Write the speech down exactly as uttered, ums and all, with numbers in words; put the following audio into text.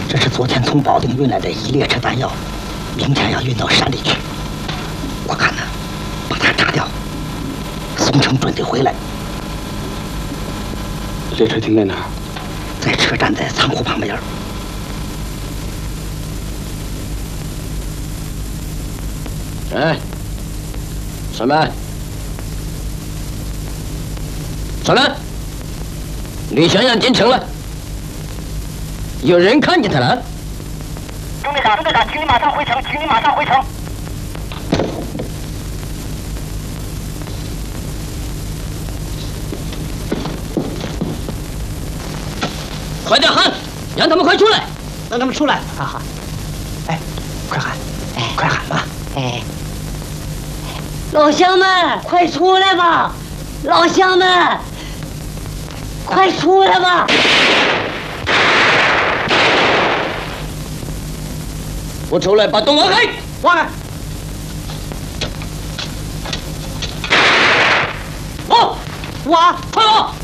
这是昨天从保定运来的一列车弹药，明天要运到山里去。我看呢，把它炸掉，宋城准得回来。 列车停在哪儿？ 在车站的仓库旁边。 哎，上来，上来！李祥阳进城了，有人看见他了。 中队长，中队长，请你马上回城，请你马上回城。 快点喊，让他们快出来！ 让他们出来！啊哈！哎，快喊！哎，快喊吧！ 哎，老乡们，快出来吧！老乡们，快出来吧！ 我出来把洞挖开！ 挖开！ 挖！ 挖！ 快挖！